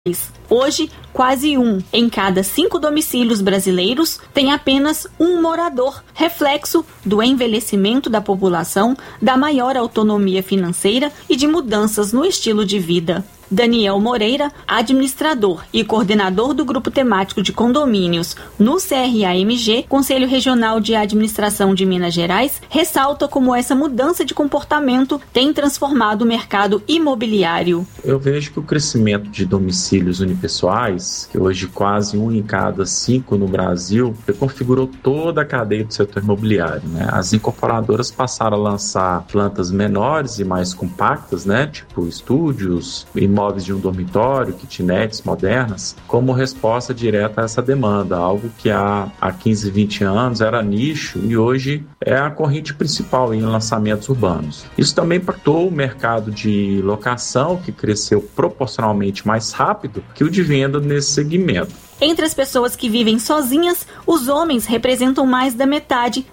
Hoje, quase 1 em cada 5 domicílios brasileiros tem apenas um morador, reflexo do envelhecimento da população, da maior autonomia financeira e de mudanças no estilo de vida. Daniel Moreira, administrador e coordenador do Grupo Temático de Condomínios no CRAMG, Conselho Regional de Administração de Minas Gerais, ressalta como essa mudança de comportamento tem transformado o mercado imobiliário. Eu vejo que o crescimento de domicílios unipessoais, que hoje quase 1 em cada 5 no Brasil, configurou toda a cadeia do setor imobiliário, né? As incorporadoras passaram a lançar plantas menores e mais compactas, né? Tipo estúdios, imóveis de um dormitório, kitnets modernas, como resposta direta a essa demanda, algo que há 15, 20 anos era nicho e hoje é a corrente principal em lançamentos urbanos. Isso também impactou o mercado de locação, que cresceu proporcionalmente mais rápido que o de venda nesse segmento. Entre as pessoas que vivem sozinhas, os homens representam mais da metade,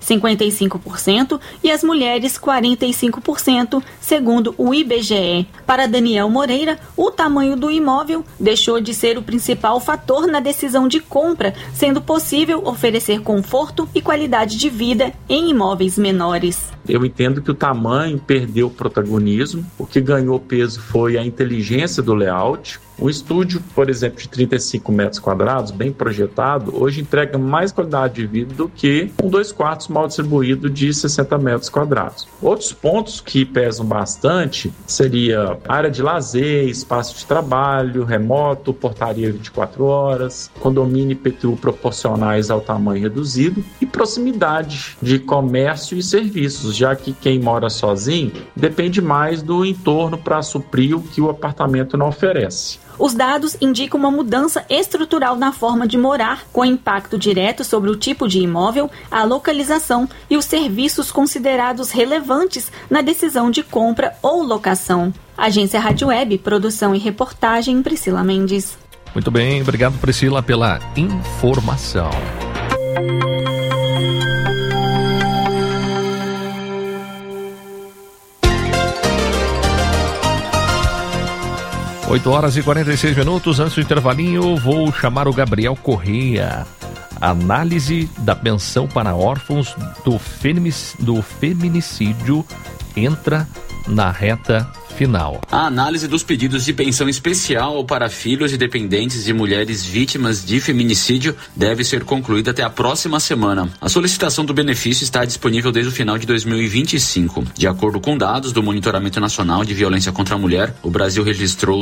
55%, e as mulheres, 45%, segundo o IBGE. Para Daniel Moreira, o tamanho do imóvel deixou de ser o principal fator na decisão de compra, sendo possível oferecer conforto e qualidade de vida em imóveis menores. Eu entendo que o tamanho perdeu o protagonismo, o que ganhou peso foi a inteligência do layout. Um estúdio, por exemplo, de 35 metros quadrados, bem projetado, hoje entrega mais qualidade de vida do que um 2/4 mal distribuído de 60 metros quadrados. Outros pontos que pesam bastante seria área de lazer, espaço de trabalho, remoto, portaria 24 horas, condomínio IPTU proporcionais ao tamanho reduzido e proximidade de comércio e serviços, já que quem mora sozinho depende mais do entorno para suprir o que o apartamento não oferece. Os dados indicam uma mudança estrutural na forma de morar, com impacto direto sobre o tipo de imóvel, a localização e os serviços considerados relevantes na decisão de compra ou locação. Agência Rádio Web, produção e reportagem, Priscila Mendes. Muito bem, obrigado Priscila pela informação. Oito horas e 46 minutos. Antes do intervalinho, vou chamar o Gabriel Correia. Análise da pensão para órfãos do feminicídio entra na reta final. A análise dos pedidos de pensão especial para filhos e dependentes de mulheres vítimas de feminicídio deve ser concluída até a próxima semana. A solicitação do benefício está disponível desde o final de 2025. De acordo com dados do Monitoramento Nacional de Violência contra a Mulher, o Brasil registrou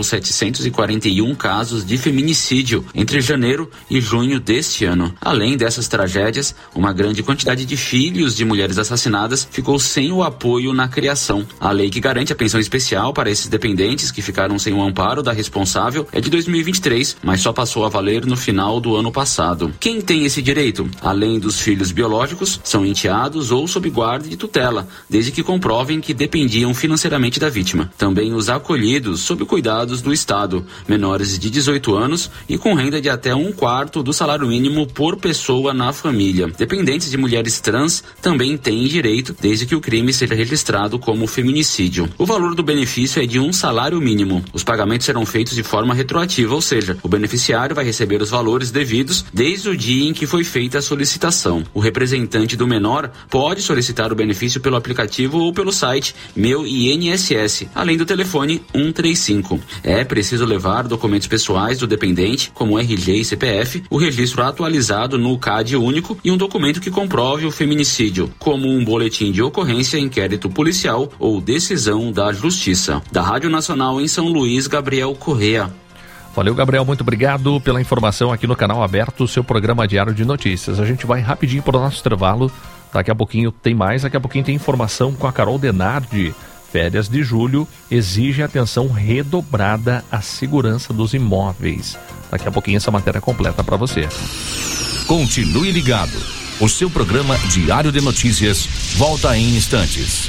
741 casos de feminicídio entre janeiro e junho deste ano. Além dessas tragédias, uma grande quantidade de filhos de mulheres assassinadas ficou sem o apoio na criação. A lei que garante a pensão especial para esses dependentes que ficaram sem o amparo da responsável é de 2023, mas só passou a valer no final do ano passado. Quem tem esse direito? Além dos filhos biológicos, são enteados ou sob guarda de tutela, desde que comprovem que dependiam financeiramente da vítima. Também os acolhidos sob cuidados do Estado, menores de 18 anos e com renda de até 1/4 do salário mínimo por pessoa na família. Dependentes de mulheres trans também têm direito, desde que o crime seja registrado como feminicídio. O valor do benefício é de 1 salário mínimo. Os pagamentos serão feitos de forma retroativa, ou seja, o beneficiário vai receber os valores devidos desde o dia em que foi feita a solicitação. O representante do menor pode solicitar o benefício pelo aplicativo ou pelo site Meu INSS, além do telefone 135. É preciso levar documentos pessoais do dependente, como RG e CPF, o registro atualizado no CAD único e um documento que comprove o feminicídio, como um boletim de ocorrência, inquérito policial ou decisão da Justiça. Da Rádio Nacional em São Luís, Gabriel Correia. Valeu, Gabriel, muito obrigado pela informação aqui no canal aberto, seu programa diário de notícias. A gente vai rapidinho para o nosso intervalo, daqui a pouquinho tem mais, daqui a pouquinho tem informação com a Carol Denardi. Férias de julho exige atenção redobrada à segurança dos imóveis. Daqui a pouquinho essa matéria completa para você. Continue ligado. O seu programa diário de notícias volta em instantes.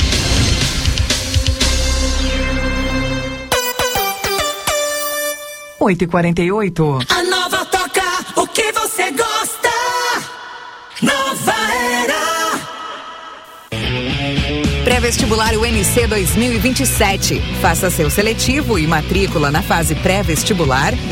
Oito e 48. A nova toca o que você gosta. Nova Era. Pré-vestibular UNC 2027. Faça seu seletivo e matrícula na fase pré-vestibular